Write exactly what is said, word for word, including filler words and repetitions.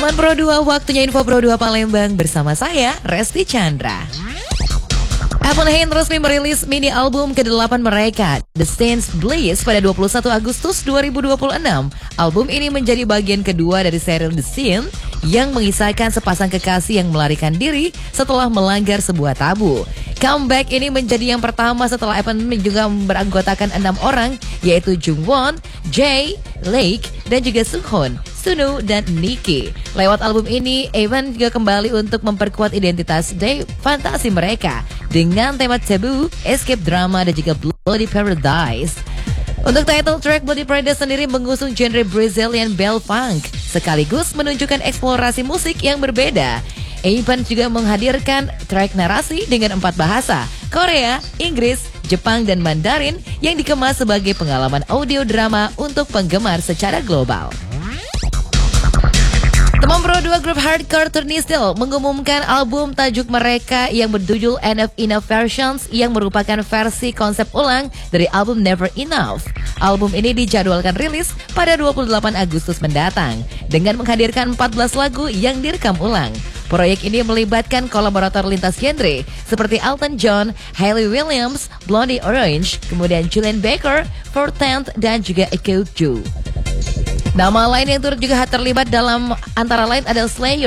Teman Pro dua, waktunya info Pro dua Palembang bersama saya, Resti Chandra. Evan Hein resmi merilis mini album kedelapan mereka, The Saints Bliss, pada dua puluh satu Agustus dua ribu dua puluh enam. Album ini menjadi bagian kedua dari serial The Saints yang mengisahkan sepasang kekasih yang melarikan diri setelah melanggar sebuah tabu. Comeback ini menjadi yang pertama setelah Evan juga beranggotakan enam orang, yaitu Jungwon, Jae, Lake, dan juga Suhon, Sunu, dan Nikki. Lewat album ini, Evan juga kembali untuk memperkuat identitas day fantasi mereka dengan tema tabu, escape drama, dan juga Bloody Paradise. Untuk title track Bloody Paradise sendiri mengusung genre Brazilian Bell Funk, sekaligus menunjukkan eksplorasi musik yang berbeda. Evan juga menghadirkan track narasi dengan empat bahasa, Korea, Inggris, Jepang, dan Mandarin yang dikemas sebagai pengalaman audio drama untuk penggemar secara global. Teman Pro dua grup hardcore Turnstile mengumumkan album tajuk mereka yang berjudul Enough Enough Versions yang merupakan versi konsep ulang dari album Never Enough. Album ini dijadwalkan rilis pada dua puluh delapan Agustus mendatang dengan menghadirkan empat belas lagu yang direkam ulang. Proyek ini melibatkan kolaborator lintas genre seperti Elton John, Hayley Williams, Blondie Orange, kemudian Julian Baker, Four Tenth, dan juga Eko Ju. Nama lain yang turut juga terlibat dalam antara lain adalah Slayer,